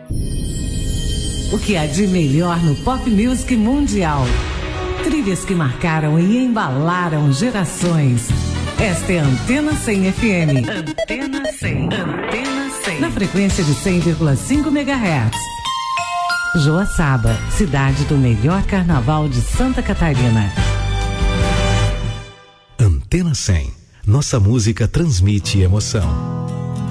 O que há de melhor no pop music mundial? Trilhas que marcaram e embalaram gerações. Esta é a Antena 100 FM. Antena 100. Antena 100. Na frequência de 100,5 MHz. Joaçaba, cidade do melhor carnaval de Santa Catarina. Antena 100. Nossa música transmite emoção.